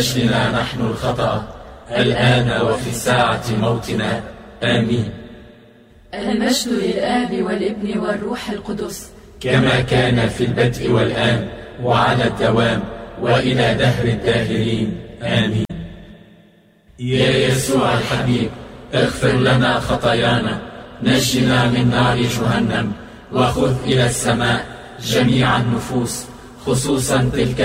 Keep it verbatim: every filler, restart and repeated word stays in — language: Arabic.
لأجلنا نحن الخطأ الآن وفي ساعة موتنا. آمين. المجد للآب والابن والروح القدس، كما كان في البدء والآن وعلى الدوام وإلى دهر الداهرين. آمين. يا يسوع الحبيب، اغفر لنا خطايانا، نجنا من نار جهنم، وخذ إلى السماء جميع النفوس، خصوصا تلك